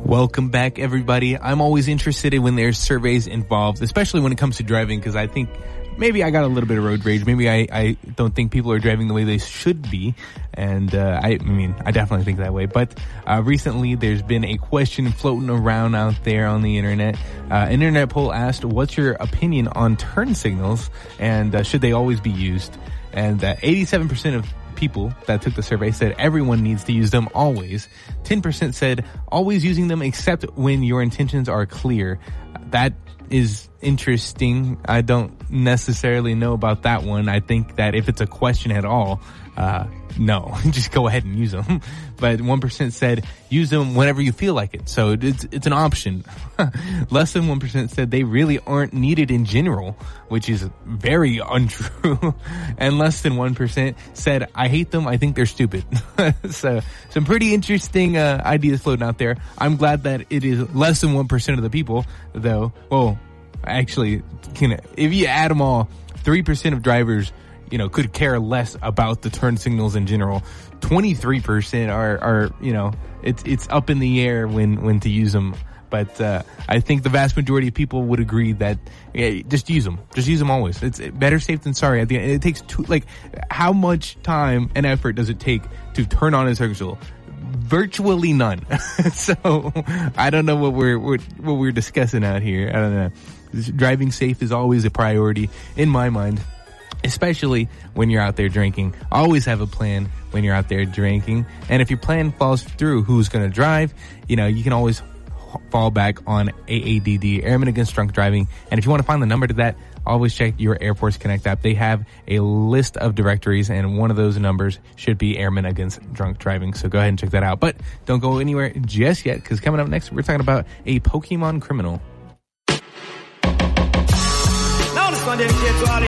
Welcome back, everybody. I'm always interested in when there's surveys involved, especially when it comes to driving, because I think maybe I got a little bit of road rage. Maybe I don't think people are driving the way they should be. And I definitely think that way. But recently there's been a question floating around out there on the internet. An internet poll asked, what's your opinion on turn signals, and should they always be used? And 87% of people that took the survey said everyone needs to use them always. 10% said always using them except when your intentions are clear. That is interesting. I don't necessarily know about that one. I think that if it's a question at all, no, just go ahead and use them. But 1% said use them whenever you feel like it. So it's an option. Less than 1% said they really aren't needed in general, which is very untrue. And less than 1% said I hate them. I think they're stupid. So some pretty interesting ideas floating out there. I'm glad that it is less than 1% of the people, though. Well, actually, if you add them all, 3% of drivers, could care less about the turn signals in general. 23% are it's up in the air when to use them. But I think the vast majority of people would agree that just use them. Just use them always. It's better safe than sorry. At the end, it takes how much time and effort does it take to turn on a turn signal? Virtually none. So I don't know what we're discussing out here. I don't know. Driving safe is always a priority in my mind, especially when you're out there drinking. Always have a plan when you're out there drinking. And if your plan falls through, who's going to drive? You can always fall back on AADD, Airmen Against Drunk Driving. And if you want to find the number to that, always check your Air Force Connect app. They have a list of directories, and one of those numbers should be Airmen Against Drunk Driving. So go ahead and check that out. But don't go anywhere just yet, because coming up next, we're talking about a Pokemon criminal. Now this one dedicated to all the